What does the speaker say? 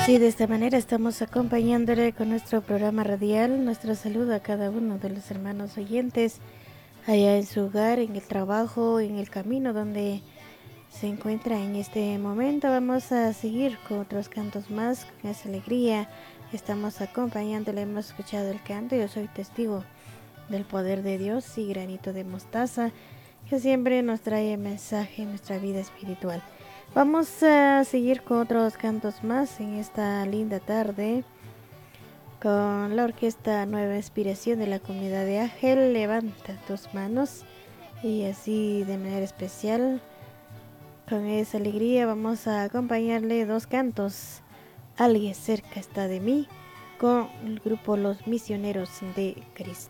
Sí, de esta manera estamos acompañándole con nuestro programa radial. Nuestro saludo a cada uno de los hermanos oyentes allá en su hogar, en el trabajo, en el camino donde se encuentra en este momento. Vamos a seguir con otros cantos más, con esa alegría. Estamos acompañándole, hemos escuchado el canto. Yo soy testigo del poder de Dios y granito de mostaza que siempre nos trae mensaje en nuestra vida espiritual. Vamos a seguir con otros cantos más en esta linda tarde con la orquesta Nueva Inspiración de la Comunidad de Ángel. Levanta tus manos y así de manera especial con esa alegría vamos a acompañarle dos cantos. Alguien cerca está de mí con el grupo Los Misioneros de Cristo.